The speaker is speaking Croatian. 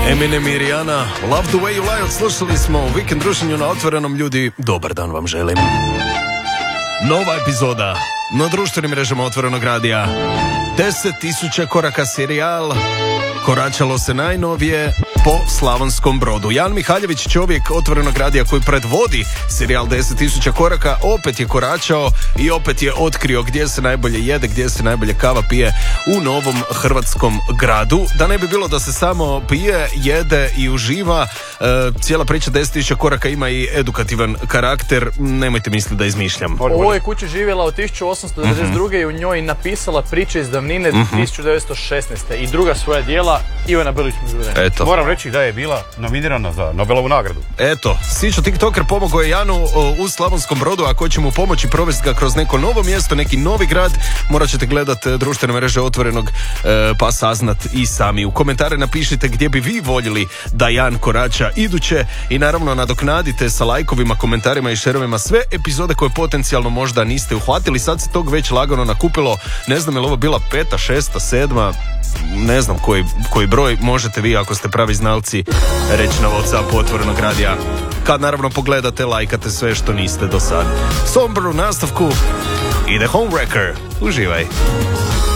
Eminem i Rihanna, Love the way you lie, odslušali smo u vikend druženju na Otvorenom. Ljudi, dobar dan vam želim. Nova epizoda na društvenim mrežama Otvorenog radija. 10.000 koraka serijal. Koračalo se najnovije po Slavonskom Brodu. Jan Mihaljević, čovjek Otvorenog radija koji predvodi serijal 10.000 koraka, opet je koračao i opet je otkrio gdje se najbolje jede, gdje se najbolje kava pije u novom hrvatskom gradu. Da ne bi bilo da se samo pije, jede i uživa, cijela priča 10.000 koraka ima i edukativan karakter. Nemojte misliti da izmišljam. U ovoj kući živjela od 1892. i u njoj napisala priče iz davnine 1916. i druga svoja dijela Ivana Brlić-Mažuranić. Eto. Moram reći da je bila nominirana za Nobelovu nagradu. Eto, Sićo TikToker pomogao je Janu u Slavonskom Brodu, a ko će mu pomoći provesti ga kroz neko novo mjesto, neki novi grad, morat ćete gledati društvene mreže Otvorenog pa saznat i sami. U komentare napišite gdje bi vi voljeli da Jan korača iduće i naravno nadoknadite sa lajkovima, komentarima i šerovima sve epizode koje potencijalno možda niste uhvatili. Sad se tog već lagano nakupilo, ne znam je li ovo bila 5., 6., 7., ne znam koji broj, možete vi ako ste pravi znalci reći na WhatsApp Otvorenog radija, kad naravno pogledate, lajkate sve što niste do sad. Somber u nastavku i The Homewrecker. Uživaj.